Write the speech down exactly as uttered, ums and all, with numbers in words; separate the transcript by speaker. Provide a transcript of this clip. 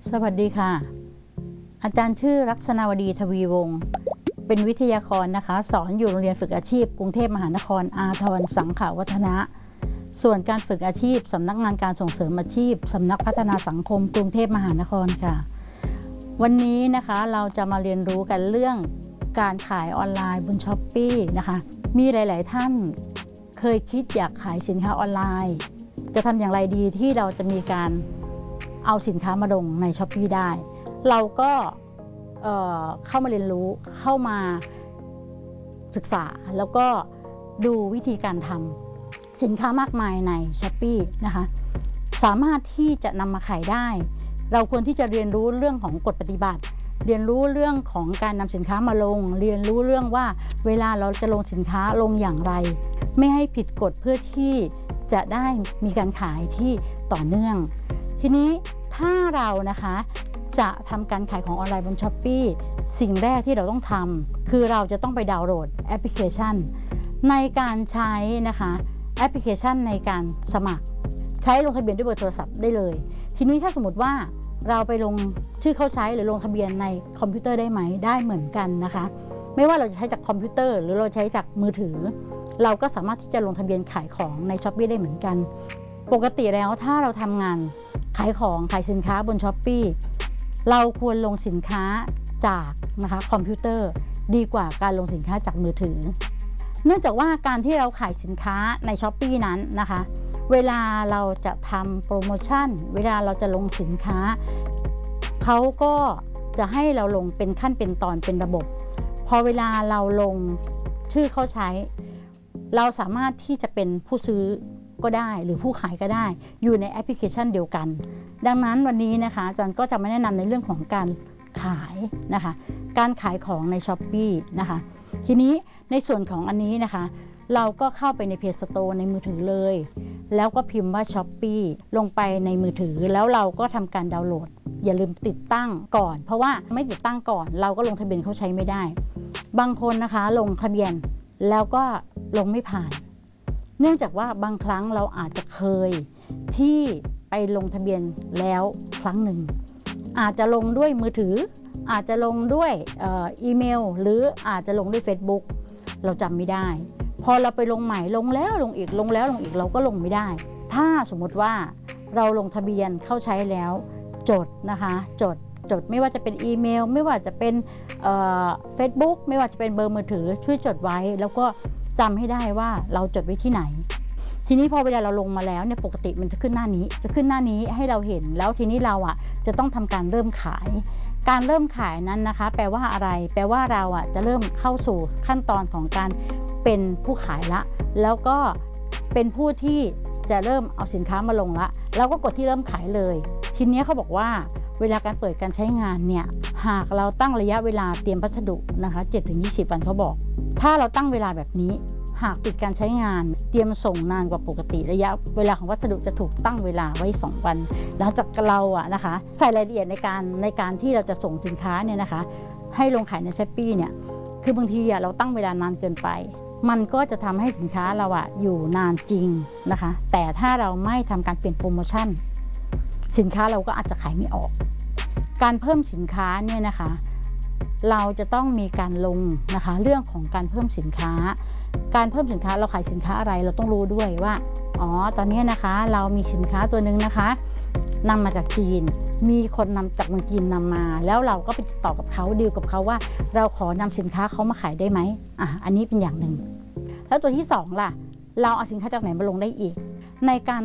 Speaker 1: สวัสดีค่ะอาจารย์ชื่อลักษณวดีทวีวงศ์เป็นวิทยากรนะคะสอนอยู่โรงเรียนฝึกอาชีพกรุงเทพมหานครอาทรสังขวัฒนะส่วนการฝึกอาชีพสำนักงานการส่งเสริมอาชีพสำนักพัฒนาสังคมกรุงเทพมหานครค่ะวันนี้นะคะเราจะมาเรียนรู้กันเรื่องการขายออนไลน์บนช้อปปี้นะคะมีหลายๆท่านเคยคิดอยากขายสินค้าออนไลน์จะทำอย่างไรดีที่เราจะมีการเอาสินค้ามาลงใน ช้อปปี้ ได้ เราก็เอ่อเข้ามาเรียนรู้เข้ามาศึกษาแล้วก็ดูวิธีการทำสินค้ามากมายใน ช้อปปี้ นะคะสามารถที่จะนำมาขายได้เราควรที่จะเรียนรู้เรื่องของกฎปฏิบัติเรียนรู้เรื่องของการนำสินค้ามาลงเรียนรู้เรื่องว่าเวลาเราจะลงสินค้าลงอย่างไรไม่ให้ผิดกฎเพื่อที่จะได้มีการขายที่ต่อเนื่องทีนี้ถ้าเรานะคะจะทำการขายของออนไลน์บน ช้อปปี้ สิ่งแรกที่เราต้องทำคือเราจะต้องไปดาวน์โหลดแอปพลิเคชันในการใช้นะคะแอปพลิเคชันในการสมัครใช้ลงทะเบียนด้วยเบอร์โทรศัพท์ได้เลยทีนี้ถ้าสมมติว่าเราไปลงชื่อเข้าใช้หรือลงทะเบียนในคอมพิวเตอร์ได้ไหมได้เหมือนกันนะคะไม่ว่าเราจะใช้จากคอมพิวเตอร์หรือเราใช้จากมือถือเราก็สามารถที่จะลงทะเบียนขายของใน ช้อปปี้ ได้เหมือนกันปกติแล้วถ้าเราทำงานขายของขายสินค้าบน ช้อปปี้ เราควรลงสินค้าจากนะคะคอมพิวเตอร์ดีกว่าการลงสินค้าจากมือถือเนื่องจากว่าการที่เราขายสินค้าใน ช้อปปี้ นั้นนะคะเวลาเราจะทำโปรโมชั่นเวลาเราจะลงสินค้าเขาก็จะให้เราลงเป็นขั้นเป็นตอนเป็นระบบพอเวลาเราลงชื่อเข้าใช้เราสามารถที่จะเป็นผู้ซื้อก็ได้หรือผู้ขายก็ได้อยู่ในแอปพลิเคชันเดียวกันดังนั้นวันนี้นะคะอาจารย์ก็จะมาแนะนำในเรื่องของการขายนะคะการขายของใน ช้อปปี้ นะคะทีนี้ในส่วนของอันนี้นะคะเราก็เข้าไปใน Play Store ในมือถือเลยแล้วก็พิมพ์ว่า ช้อปปี้ ลงไปในมือถือแล้วเราก็ทำการดาวน์โหลดอย่าลืมติดตั้งก่อนเพราะว่าไม่ติดตั้งก่อนเราก็ลงทะเบียนเขาใช้ไม่ได้บางคนนะคะลงทะเบียนแล้วก็ลงไม่ผ่านเนื่องจากว่าบางครั้งเราอาจจะเคยที่ไปลงทะเบียนแล้วครั้งหนึ่งอาจจะลงด้วยมือถืออาจจะลงด้วยอีเมลหรืออาจจะลงด้วย Facebook เราจำไม่ได้พอเราไปลงใหม่ลงแล้วลงอีกลงแล้วลงอีกเราก็ลงไม่ได้ถ้าสมมติว่าเราลงทะเบียนเข้าใช้แล้วจดนะคะจดจดไม่ว่าจะเป็นอีเมลไม่ว่าจะเป็นเฟซบุ๊กไม่ว่าจะเป็นเบอร์มือถือช่วยจดไว้แล้วก็จำให้ได้ว่าเราจดไว้ที่ไหนทีนี้พอเวลาเราลงมาแล้วเนี่ยปกติมันจะขึ้นหน้านี้จะขึ้นหน้านี้ให้เราเห็นแล้วทีนี้เราอ่ะจะต้องทำการเริ่มขายการเริ่มขายนั้นนะคะแปลว่าอะไรแปลว่าเราอ่ะจะเริ่มเข้าสู่ขั้นตอนของการเป็นผู้ขายละแล้วก็เป็นผู้ที่จะเริ่มเอาสินค้ามาลงละแล้วก็กดที่เริ่มขายเลยทีนี้เขาบอกว่าเวลาการเปิดการใช้งานเนี่ยหากเราตั้งระยะเวลาเตรียมพัสดุนะคะ เจ็ดถึงยี่สิบ วันเขาบอกถ้าเราตั้งเวลาแบบนี้หากปิดการใช้งานเตรียมส่งนานกว่าปกติระยะเวลาของวัสดุจะถูกตั้งเวลาไว้สองวันหลังจากเราอะนะคะใส่รายละเอียดในการในการที่เราจะส่งสินค้าเนี่ยนะคะให้ลงขายใน ช้อปปี้ เนี่ยคือบางทีอะเราตั้งเวลานานเกินไปมันก็จะทำให้สินค้าเราอะอยู่นานจริงนะคะแต่ถ้าเราไม่ทำการเปลี่ยนโปรโมชั่นสินค้าเราก็อาจจะขายไม่ออกการเพิ่มสินค้าเนี่ยนะคะเราจะต้องมีการลงนะคะเรื่องของการเพิ่มสินค้าการเพิ่มสินค้าเราขายสินค้าอะไรเราต้องรู้ด้วยว่าอ๋อตอนนี้นะคะเรามีสินค้าตัวหนึ่งนะคะนำมาจากจีนมีคนนำจากเมืองจีนนำมาแล้วเราก็ไปติดต่อกับเขาดีลกับเขาว่าเราขอนำสินค้าเขามาขายได้ไหมอ่ะอันนี้เป็นอย่างหนึ่งแล้วตัวที่สองล่ะเราเอาสินค้าจากไหนมาลงได้อีกในการ